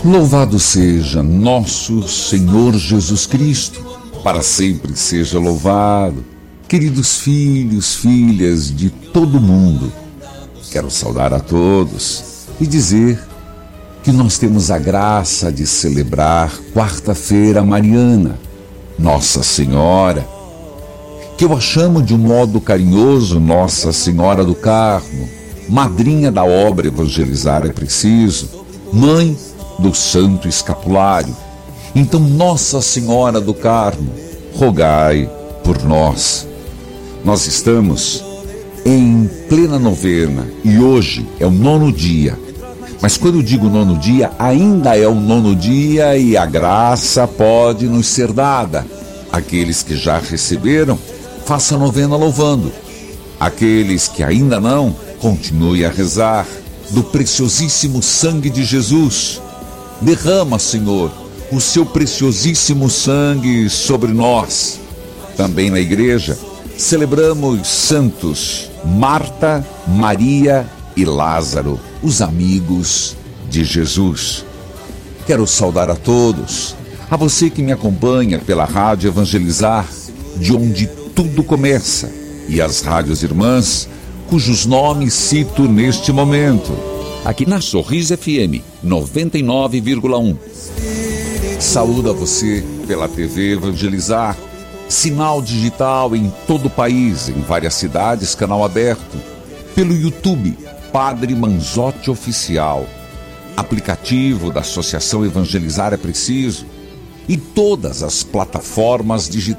Louvado seja nosso Senhor Jesus Cristo, para sempre seja louvado. Queridos filhos, filhas de todo mundo, quero saudar a todos e dizer que nós temos a graça de celebrar quarta-feira mariana, Nossa Senhora, que eu a chamo de um modo carinhoso Nossa Senhora do Carmo, madrinha da obra Evangelizar é Preciso, mãe do Santo Escapulário. Então, Nossa Senhora do Carmo, rogai por nós. Nós estamos em plena novena e hoje é o 9º dia. Mas quando eu digo 9º dia, ainda é o 9º dia e a graça pode nos ser dada. Aqueles que já receberam, faça a novena louvando. Aqueles que ainda não, continue a rezar do preciosíssimo sangue de Jesus. Derrama, Senhor, o seu preciosíssimo sangue sobre nós. Também na igreja, celebramos santos Marta, Maria e Lázaro, os amigos de Jesus. Quero saudar a todos, a você que me acompanha pela Rádio Evangelizar, de onde tudo começa, e as rádios irmãs, cujos nomes cito neste momento. Aqui na Sorriso FM 99,1. Saúdo a você pela TV Evangelizar, sinal digital em todo o país, em várias cidades, canal aberto, pelo YouTube Padre Manzotti Oficial, aplicativo da Associação Evangelizar é Preciso e todas as plataformas digitais.